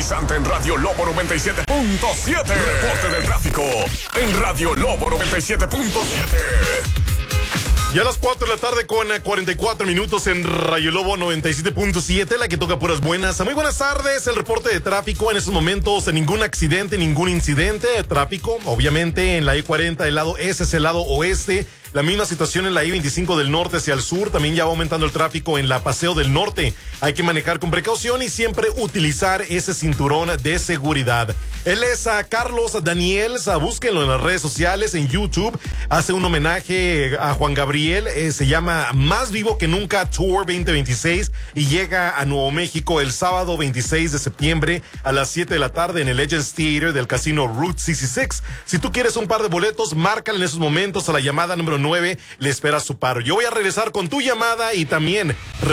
instante en Radio Lobo 97.7. Reporte del tráfico en Radio Lobo 97.7. Ya a las 4 de la tarde con 44 minutos en Radio Lobo 97.7, la que toca puras buenas. Muy buenas tardes, el reporte de tráfico en estos momentos, ningún accidente, ningún incidente de tráfico. Obviamente en la I-40 del lado ese es el lado oeste. La misma situación en la I-25 del norte hacia el sur. También ya va aumentando el tráfico en la Paseo del Norte. Hay que manejar con precaución y siempre utilizar ese cinturón de seguridad. Él es Carlos Daniel. Búsquenlo en las redes sociales, en YouTube. Hace un homenaje a Juan Gabriel. Se llama Más Vivo que Nunca Tour 2026 y llega a Nuevo México el sábado 26 de septiembre a las 7 de la tarde en el Legends Theater del casino Route 66. Si tú quieres un par de boletos, márcale en esos momentos a la llamada número 9, le espera su paro. Yo voy a regresar con tu llamada y también